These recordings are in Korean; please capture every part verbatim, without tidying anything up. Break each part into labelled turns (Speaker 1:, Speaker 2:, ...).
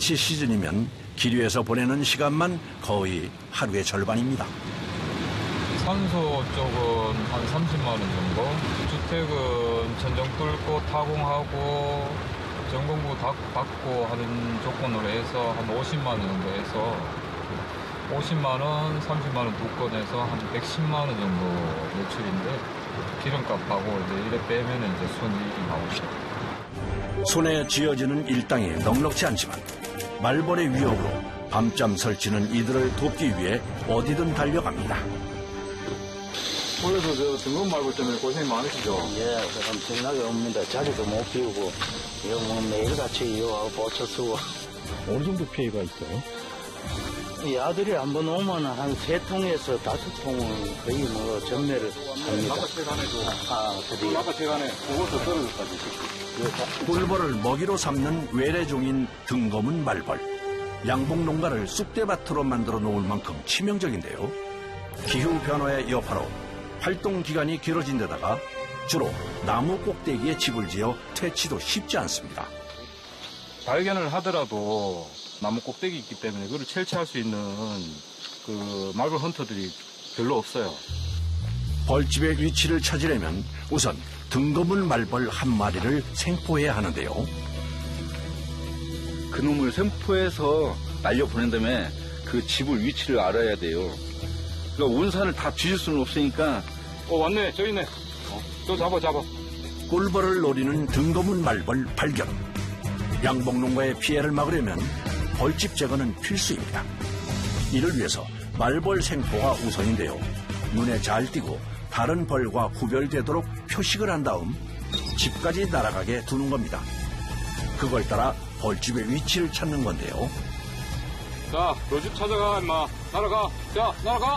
Speaker 1: 개치 시즌이면 기류에서 보내는 시간만 거의 하루의 절반입니다.
Speaker 2: 산소 쪽은 한 삼십만 원 정도, 주택은 천정 뚫고 타공하고 전공부 받고 하는 조건으로 해서 한 오십만 원 정도 해서 오십만 원, 삼십만 원 두 건에서 한 백십만 원 정도 매출인데 기름값하고 이제 이래 빼면 이제 순이익이 나오죠.
Speaker 1: 손에 쥐어지는 일당이 넉넉지 않지만 말벌의 위협으로 밤잠 설치는 이들을 돕기 위해 어디든 달려갑니다.
Speaker 2: 원래도 저 등급 말벌 때문에 고생이 많으시죠?
Speaker 3: 예, 엄청나게 옵니다. 자리도 못 비우고 이거 뭐 매일같이 이거 보초 쓰고.
Speaker 4: 어느 정도 피해가 있어요?
Speaker 3: 이 아들이 한번 오면 한 세 통에서 다섯 통은 거의 뭐 전매를 합니다.
Speaker 2: 아파트간에도
Speaker 3: 아, 그래요?
Speaker 2: 아파트간에 그것도 떨어졌다지.
Speaker 1: 꿀벌을 먹이로 삼는 외래종인 등검은 말벌. 양봉 농가를 쑥대밭으로 만들어 놓을 만큼 치명적인데요. 기후 변화의 여파로 활동 기간이 길어진 데다가 주로 나무 꼭대기에 집을 지어 퇴치도 쉽지 않습니다.
Speaker 2: 발견을 하더라도 나무 꼭대기 있기 때문에 그걸 채취할 수 있는 그 말벌 헌터들이 별로 없어요.
Speaker 1: 벌집의 위치를 찾으려면 우선 등검은 말벌 한 마리를 생포해야 하는데요.
Speaker 5: 그놈을 생포해서 날려보낸 다음에 그 집을 위치를 알아야 돼요. 그러니까 온 산을 다 뒤질 수는 없으니까.
Speaker 2: 어, 왔네. 저 있네. 어, 저 잡아, 잡아.
Speaker 1: 꿀벌을 노리는 등검은 말벌 발견. 양봉농가의 피해를 막으려면 벌집 제거는 필수입니다. 이를 위해서 말벌 생포가 우선인데요. 눈에 잘 띄고 다른 벌과 구별되도록 표식을 한 다음 집까지 날아가게 두는 겁니다. 그걸 따라 벌집의 위치를 찾는 건데요.
Speaker 2: 자, 너 집 찾아가, 임마. 날아가. 자, 날아가.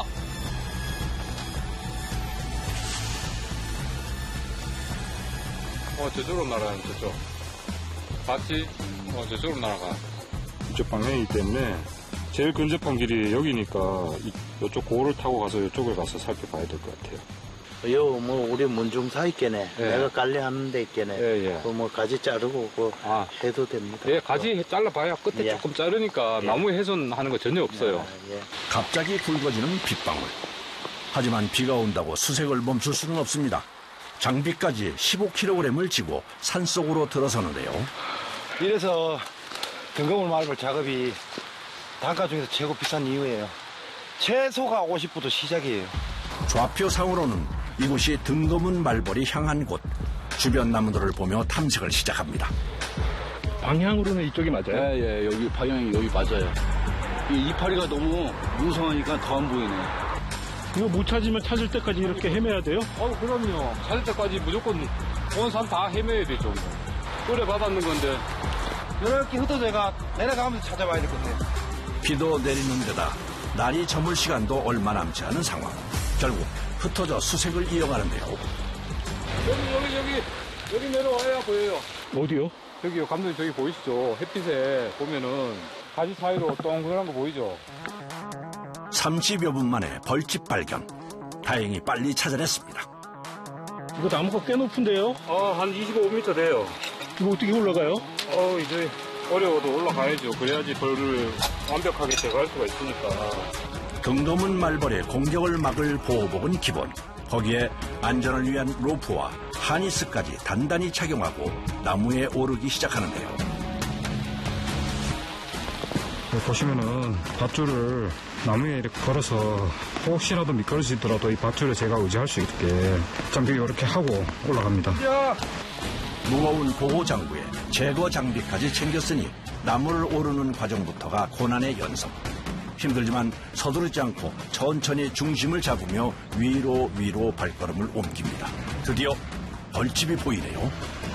Speaker 2: 어, 저쪽으로 날아가는 저쪽. 봤지? 어, 저쪽으로 날아가.
Speaker 6: 이쪽 방향이기 때문에 제일 근접한 길이 여기니까 이, 이쪽 고를 타고 가서 이쪽을 가서 살펴봐야 될 것 같아요.
Speaker 3: 요, 뭐, 우리 문중사 있겠네.
Speaker 2: 예.
Speaker 3: 내가 관리하는 데 있겠네.
Speaker 2: 예, 예.
Speaker 3: 그 뭐, 가지 자르고, 그,
Speaker 2: 아.
Speaker 3: 해도 됩니다.
Speaker 2: 예, 가지 잘라봐야 끝에
Speaker 3: 예.
Speaker 2: 조금 자르니까
Speaker 3: 예.
Speaker 2: 나무 훼손하는 거 전혀 없어요.
Speaker 3: 예, 예.
Speaker 1: 갑자기 굵어지는 빗방울. 하지만 비가 온다고 수색을 멈출 수는 없습니다. 장비까지 십오 킬로그램을 지고 산속으로 들어서는데요.
Speaker 7: 이래서 등검을 말벌 작업이 단가 중에서 최고 비싼 이유예요. 최소가 오십 부터 시작이에요.
Speaker 1: 좌표상으로는 이곳이 등검은 말벌이 향한 곳. 주변 나무들을 보며 탐색을 시작합니다.
Speaker 4: 방향으로는 이쪽이 맞아요?
Speaker 5: 예, 예, 여기 방향이 여기 맞아요. 이 이파리가 너무 뭉성하니까 더 안 보이네.
Speaker 4: 이거 못 찾으면 찾을 때까지 이렇게 헤매야 돼요?
Speaker 2: 어, 그럼요. 찾을 때까지 무조건 온 산 다 헤매야 되죠. 끓여 받았는 건데.
Speaker 7: 이렇게 흩어져가 내려가면서 찾아봐야 될 것 같아요.
Speaker 1: 비도 내리는 데다 날이 저물 시간도 얼마 남지 않은 상황. 결국 흩어져 수색을 이어가는데요.
Speaker 2: 여기, 여기, 여기, 여기 내려와야 보여요.
Speaker 4: 어디요?
Speaker 2: 저기요, 감독님 저기 보이시죠? 햇빛에 보면은 가지 사이로 동그란 거 보이죠?
Speaker 1: 삼십여 분 만에 벌집 발견. 다행히 빨리 찾아냈습니다.
Speaker 4: 이거 나무가 꽤 높은데요?
Speaker 2: 어, 한 이십오 미터 돼요.
Speaker 4: 이거 어떻게 올라가요?
Speaker 2: 어, 이제 어려워도 올라가야죠. 그래야지 벌을 완벽하게 제거할 수가 있으니까.
Speaker 1: 등검은 말벌의 공격을 막을 보호복은 기본. 거기에 안전을 위한 로프와 하니스까지 단단히 착용하고 나무에 오르기 시작하는데요.
Speaker 6: 보시면은 밧줄을 나무에 이렇게 걸어서 혹시라도 미끄러지더라도 이 밧줄에 제가 의지할 수 있게 장비 이렇게 하고 올라갑니다.
Speaker 1: 무거운 보호 장구에 제거 장비까지 챙겼으니 나무를 오르는 과정부터가 고난의 연속. 힘들지만 서두르지 않고 천천히 중심을 잡으며 위로 위로 발걸음을 옮깁니다. 드디어 벌집이 보이네요.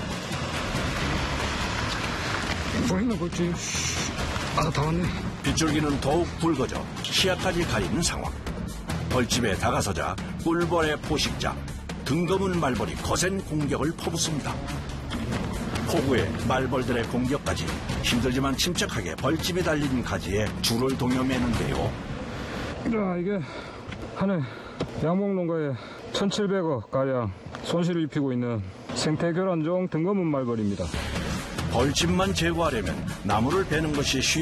Speaker 6: 보이나 벌집. 아, 다 왔네.
Speaker 1: 빗줄기는 더욱 붉어져 시야까지 가리는 상황. 벌집에 다가서자 꿀벌의 포식자 등검은 말벌이 거센 공격을 퍼붓습니다. 폭우에 말벌들의 공격까지 힘들지만 침착하게 벌집에 달린 가지에 줄을 동여매는데요.
Speaker 6: 자, 이게 한 해 양봉농가에 천칠백억 가량 손실을 입히고 있는 생태교란종 등검은 말벌입니다.
Speaker 1: 벌집만 제거하려면 나무를 베는 것이 쉬운